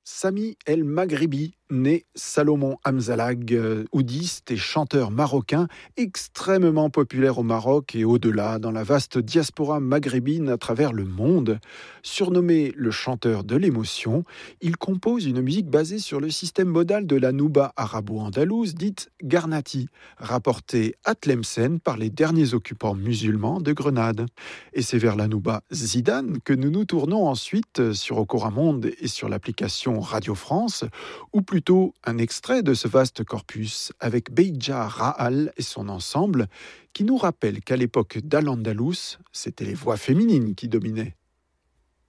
Sami El Maghribi, né Salomon Hamzalag, oudiste et chanteur marocain, extrêmement populaire au Maroc et au-delà, dans la vaste diaspora maghrébine à travers le monde. Surnommé le chanteur de l'émotion, il compose une musique basée sur le système modal de la nouba arabo-andalouse dite Garnati, rapportée à Tlemcen par les derniers occupants musulmans de Grenade. Et c'est vers la nouba Zidane que nous nous tournons ensuite sur Okoramonde et sur l'application Radio France, ou plutôt un extrait de ce vaste corpus avec Beidja Rahal et son ensemble, qui nous rappelle qu'à l'époque d'Al-Andalus, c'était les voix féminines qui dominaient.